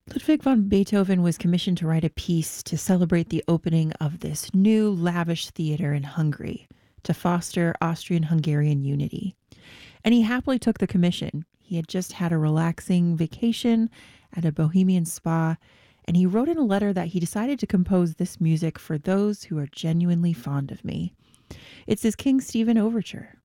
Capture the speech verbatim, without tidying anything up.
Ludwig van Beethoven was commissioned to write a piece to celebrate the opening of this new lavish theater in Hungary to foster Austrian Hungarian unity. And he happily took the commission. He had just had a relaxing vacation at a Bohemian spa, and he wrote in a letter that he decided to compose this music for those who are genuinely fond of me. It's his King Stephen overture.